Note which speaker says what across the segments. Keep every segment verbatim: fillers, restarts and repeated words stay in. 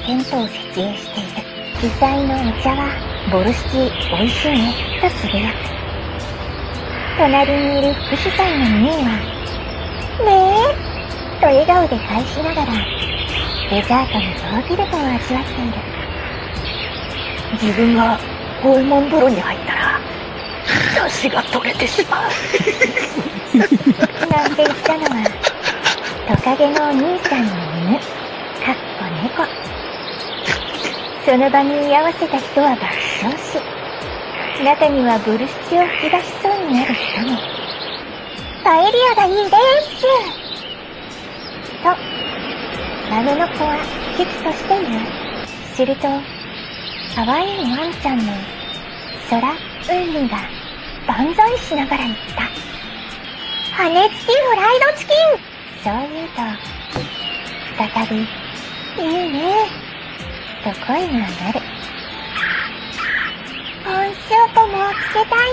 Speaker 1: テントを設営している。主催のお茶はボルシチおいしいねとつぶやく。隣にいる副主催のミーはねえと笑顔で返しながらデザートのヨーグルトを味わっている。
Speaker 2: 自分が五右衛門風呂に入ったら出汁が取れてしまう
Speaker 1: なんて言ったのはトカゲのお兄さんの犬、かっこ猫。その場に居合わせた人は爆笑し、中にはボルシチを吹き出しそうになる人も。パエリアがいいですと豆の子は危機として言う。すると可愛いワンちゃんのソラ・ウンリが万歳しながら言った。羽根付きフライドチキン。そう言うと再びいいねと声が上がる。温州ともつけたい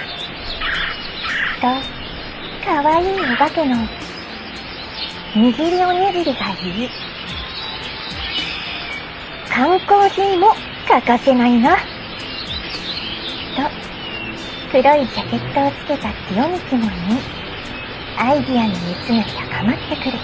Speaker 1: なとかわいいお化けの握りおにぎりがいい。缶コーヒーも欠かせないなと黒いジャケットをつけた清幹も言い、アイディアの熱が高まってくる。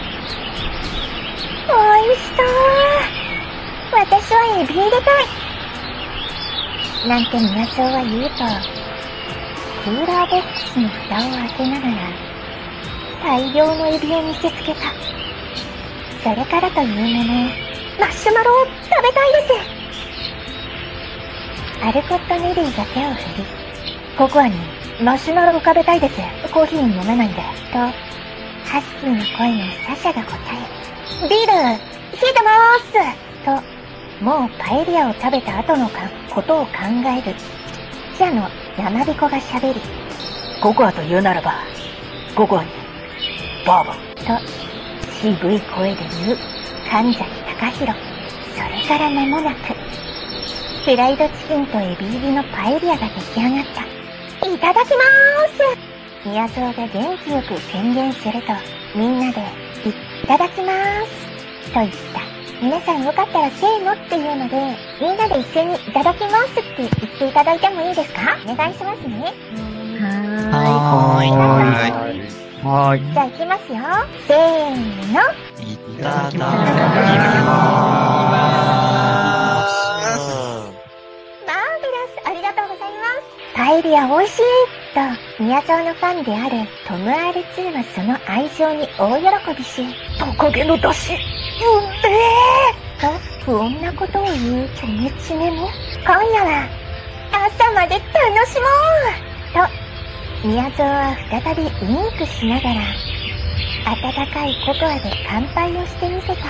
Speaker 1: おいしそう。私はエビ入れたいなんて宮蔵は言うと、クーラーボックスの蓋を開けながら大量のエビを見せつけた。それからというもの、マシュマロを食べたいです。アルコット・ネリーが手を振り、ココアにマシュマロを食べたいです。コーヒー飲めないんで。と、ハスキーの声のサシャが答え、ビール、冷えてまーすと、もうパエリアを食べた後のかことを考える記者の山彦が喋り、
Speaker 2: ココアと言うならば、ココアにバーボン
Speaker 1: と渋い声で言う神崎隆弘。それから間もなく、フライドチキンとエビ入りのパエリアが出来上がった。いただきまーす。宮蔵が元気よく宣言すると、みんなでいただきまーすと言った。皆さんよかったらせーのっていうので、みんなで一斉にいただきますって言っていただいてもいいですか？お願いしますね。
Speaker 3: はーい。
Speaker 4: はーい。
Speaker 3: はーい。
Speaker 1: じゃあ行きますよ。せーの。
Speaker 4: いただきま
Speaker 1: マーベラス、ありがとうございます。パエリア美味しいと、宮蔵のファンであるトム アールツー はその愛情に大喜びし、
Speaker 2: トカゲの出汁、うんめ
Speaker 1: ーと不穏なことを言うチョメチメも、今夜は朝まで楽しもうと、宮蔵は再びウインクしながら、温かいココアで乾杯をしてみせた。はい、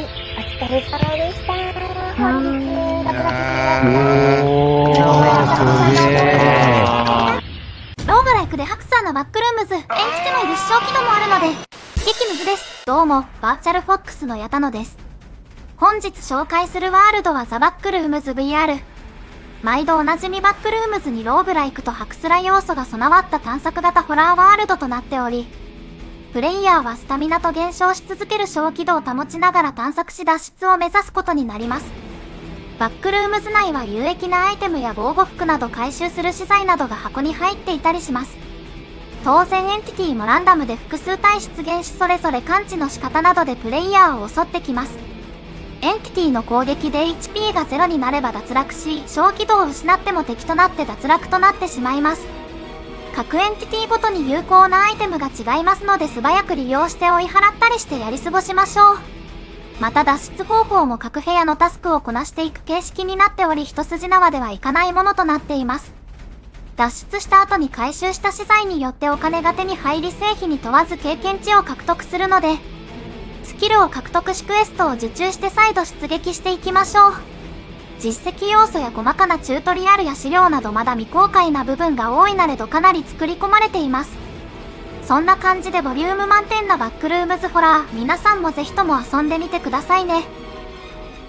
Speaker 1: お疲れ様でした。本日、ろくがつ
Speaker 3: おー、すげー。
Speaker 5: ローグライクでハクサーのバックルームズ、延期手の立証機能もあるので、激ムズです。どうも、バーチャルフォックスの矢田野です。本日紹介するワールドはザ・バックルームズ ブイアール。毎度おなじみバックルームズにローグライクとハクスラ要素が備わった探索型ホラーワールドとなっており、プレイヤーはスタミナと減少し続ける小軌道を保ちながら探索し脱出を目指すことになります。バックルームズ内は有益なアイテムや防護服など回収する資材などが箱に入っていたりします。当然エンティティもランダムで複数体出現し、それぞれ感知の仕方などでプレイヤーを襲ってきます。エンティティの攻撃で エイチピー がゼロになれば脱落し、小軌道を失っても敵となって脱落となってしまいます。各エンティティごとに有効なアイテムが違いますので、素早く利用して追い払ったりしてやり過ごしましょう。また脱出方法も各部屋のタスクをこなしていく形式になっており、一筋縄ではいかないものとなっています。脱出した後に回収した資材によってお金が手に入り、成否に問わず経験値を獲得するので、スキルを獲得しクエストを受注して再度出撃していきましょう。実績要素や細かなチュートリアルや資料などまだ未公開な部分が多いなれどかなり作り込まれています。そんな感じでボリューム満点なバックルームズホラー、皆さんもぜひとも遊んでみてくださいね。